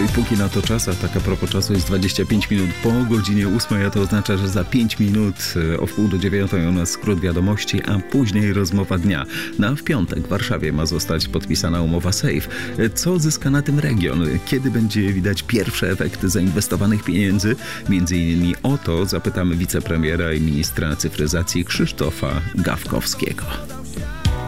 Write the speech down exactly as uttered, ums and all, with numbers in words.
póki na to czas, a tak a propos czasu jest dwadzieścia pięć minut po godzinie ósmej, a to oznacza, że za pięć minut o wpół do dziewiątej u nas skrót wiadomości, a później rozmowa dnia. Na w piątek w Warszawie ma zostać podpisana umowa SAFE. Co zyska na tym region? Kiedy będzie widać pierwsze efekty zainwestowanych pieniędzy? Między innymi o to zapytamy wicepremiera i ministra cyfryzacji Krzysztofa Gawkowskiego.